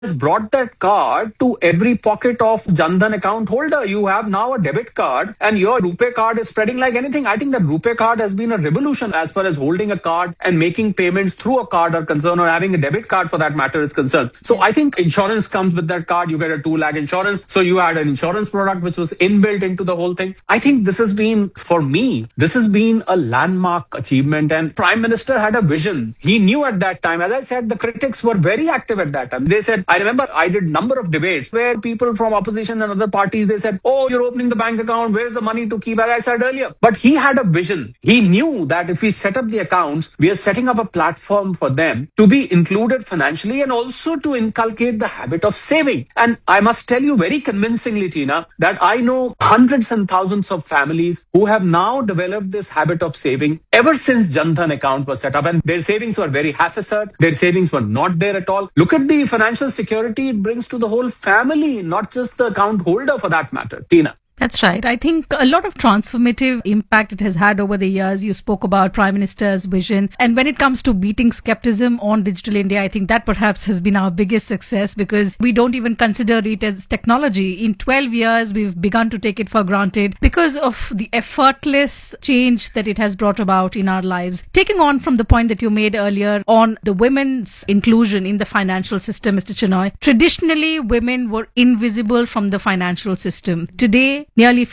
has brought that card to every pocket of Jan Dhan account holder. You have now a debit card and your RuPay card is spreading like anything. I think that RuPay card has been a revolution as far as holding a card and making payments through a card are concerned, or having a debit card for that matter is concerned. So I think insurance comes with that card. You get a 2 lakh insurance. So you had an insurance product which was inbuilt into the whole thing. I think this has been, for me, this has been a landmark achievement. And Prime Minister had a vision. He knew at that time, as I said, the critics were very active at that time. They said, I remember I did number of debates where people from opposition and other parties, they said, oh, you're opening the bank account. Where's the money to keep? As I said earlier. But he had a vision. He knew that if we set up the accounts, we are setting up a platform for them to be included financially and also to inculcate the habit of saving. And I must tell you very convincingly, Tina, that I know hundreds and thousands of families who have now developed this habit of saving ever since Jan Dhan account was set up. And their savings were very haphazard. Their savings were not there at all. Look at the financial security it brings to the whole family, not just the account holder for that matter. Tina. That's right. I think a lot of transformative impact it has had over the years. You spoke about Prime Minister's vision. And when it comes to beating skepticism on Digital India, I think that perhaps has been our biggest success because we don't even consider it as technology. In 12 years, we've begun to take it for granted because of the effortless change that it has brought about in our lives. Taking on from the point that you made earlier on the women's inclusion in the financial system, Mr. Chenoy, traditionally women were invisible from the financial system. Today, nearly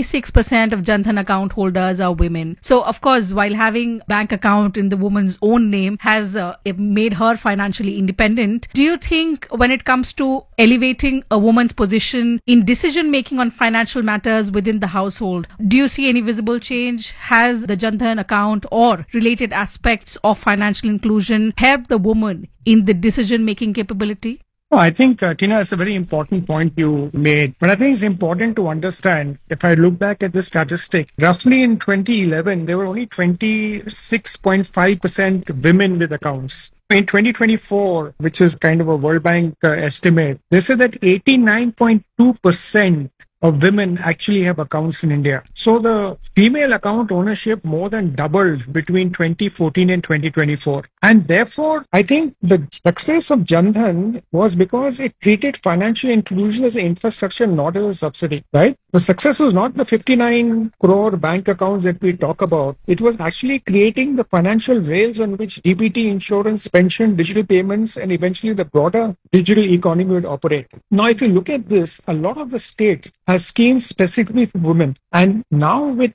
56% of Jan Dhan account holders are women. So, of course, while having bank account in the woman's own name has made her financially independent, do you think when it comes to elevating a woman's position in decision making on financial matters within the household, do you see any visible change? Has the Jan Dhan account or related aspects of financial inclusion helped the woman in the decision making capability? Oh, I think, Tina, it's a very important point you made. But I think it's important to understand, if I look back at the statistic, roughly in 2011, there were only 26.5% women with accounts. In 2024, which is kind of a World Bank estimate, they said that 89.2% of women actually have accounts in India. So the female account ownership more than doubled between 2014 and 2024. And therefore, I think the success of Jan Dhan was because it treated financial inclusion as an infrastructure, not as a subsidy, right? The success was not the 59 crore bank accounts that we talk about. It was actually creating the financial rails on which DBT, insurance, pension, digital payments, and eventually the broader digital economy would operate. Now, if you look at this, a lot of the states have schemes specifically for women. And now with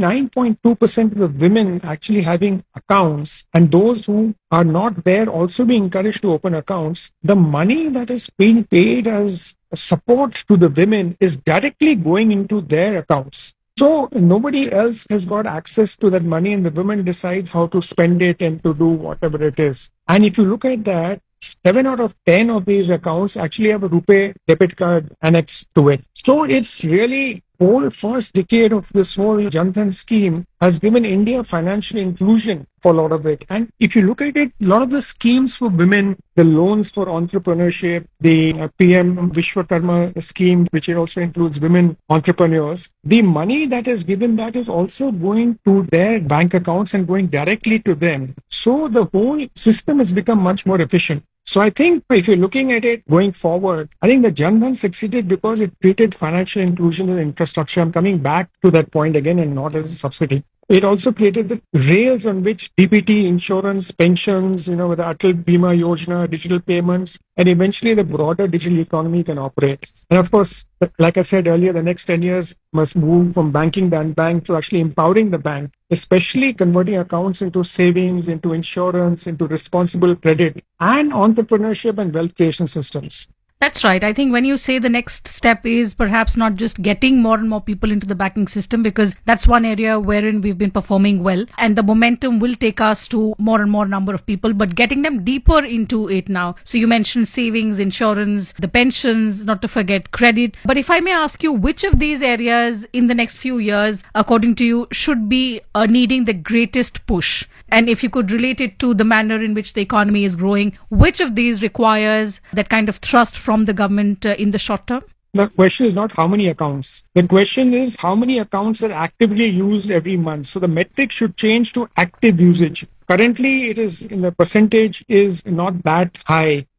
89.2% of the women actually having accounts and those who are not there also being encouraged to open accounts, the money that is being paid as support to the women is directly going into their accounts. So nobody else has got access to that money and the women decides how to spend it and to do whatever it is. And if you look at that, 7 out of 10 of these accounts actually have a RuPay debit card annexed to it. So it's really whole first decade of this whole Jan Dhan scheme has given India financial inclusion for a lot of it. And if you look at it, a lot of the schemes for women, the loans for entrepreneurship, the PM Vishwakarma scheme, which it also includes women entrepreneurs, the money that is given that is also going to their bank accounts and going directly to them. So the whole system has become much more efficient. So I think if you're looking at it going forward, I think the Jan Dhan succeeded because it treated financial inclusion as infrastructure. I'm coming back to that point again and not as a subsidy. It also created the rails on which DBT, insurance, pensions, with the Atal Bima Yojana, digital payments, and eventually the broader digital economy can operate. And of course, like I said earlier, the next 10 years must move from banking the unbanked to actually empowering the bank, especially converting accounts into savings, into insurance, into responsible credit, and entrepreneurship and wealth creation systems. That's right. I think when you say the next step is perhaps not just getting more and more people into the banking system, because that's one area wherein we've been performing well and the momentum will take us to more and more number of people, but getting them deeper into it now. So you mentioned savings, insurance, the pensions, not to forget credit. But if I may ask you, which of these areas in the next few years, according to you, should be needing the greatest push? And if you could relate it to the manner in which the economy is growing, which of these requires that kind of thrust from the government in the short term? The question is not how many accounts. The question is how many accounts are actively used every month. So the metric should change to active usage. Currently, it is in the percentage is not that high.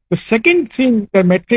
The second thing, the metric